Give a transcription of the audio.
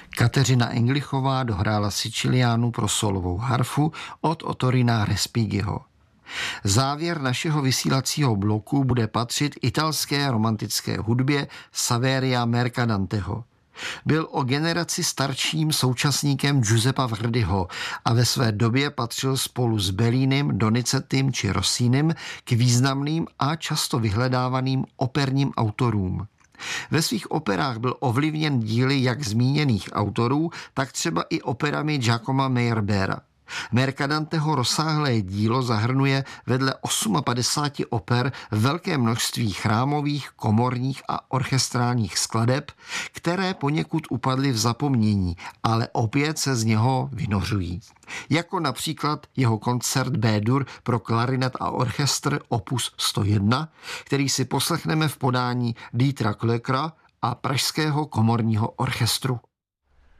Kateřina Englichová dohrála Siciliánu pro solovou harfu od Ottorina Respighiho. Závěr našeho vysílacího bloku bude patřit italské romantické hudbě Saveria Mercadanteho. Byl o generaci starším současníkem Giuseppa Verdiho a ve své době patřil spolu s Bellínim, Donizettim či Rossinim k významným a často vyhledávaným operním autorům. Ve svých operách byl ovlivněn díly jak zmíněných autorů, tak třeba i operami Giacomo Meyerbeera. Mercadanteho rozsáhlé dílo zahrnuje vedle 58 oper velké množství chrámových, komorních a orchestrálních skladeb, které poněkud upadly v zapomnění, ale opět se z něho vynořují. Jako například jeho koncert B-dur pro klarinet a orchestr opus 101, který si poslechneme v podání Dietra Klöckera a Pražského komorního orchestru.